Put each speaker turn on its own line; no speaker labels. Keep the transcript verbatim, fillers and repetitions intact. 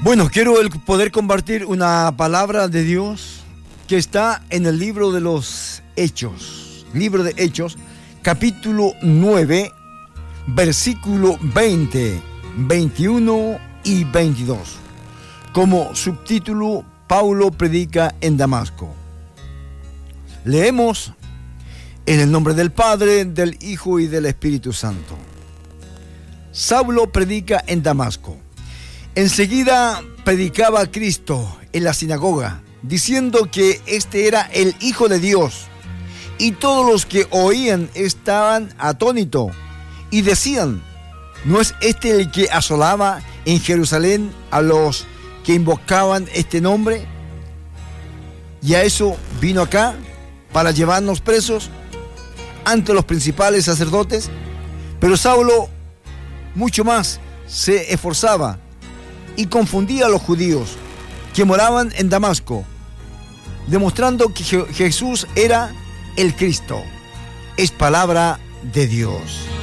Bueno, quiero el poder compartir una palabra de Dios que está en el libro de los Hechos. Libro de Hechos, capítulo nueve, versículo veinte, veintiuno y veintidós. Como subtítulo, Pablo predica en Damasco. Leemos en el nombre del Padre, del Hijo y del Espíritu Santo. Saulo predica en Damasco. Enseguida predicaba a Cristo en la sinagoga, diciendo que este era el Hijo de Dios. Y todos los que oían estaban atónitos y decían: ¿no es este el que asolaba en Jerusalén a los que invocaban este nombre? Y a eso vino acá, para llevarnos presos ante los principales sacerdotes. Pero Saulo mucho más se esforzaba y confundía a los judíos que moraban en Damasco, demostrando que Je- Jesús era el Cristo. Es palabra de Dios.